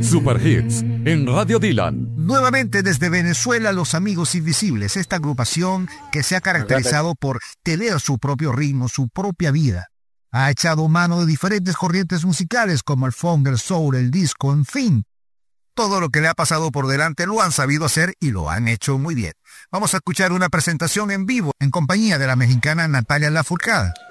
Super Hits en Radio Dylan. Nuevamente desde Venezuela, Los Amigos Invisibles, esta agrupación que se ha caracterizado por tener su propio ritmo, su propia vida. Ha echado mano de diferentes corrientes musicales como el funk, el soul, el disco, en fin. Todo lo que le ha pasado por delante lo han sabido hacer y lo han hecho muy bien. Vamos a escuchar una presentación en vivo en compañía de la mexicana Natalia Lafourcade.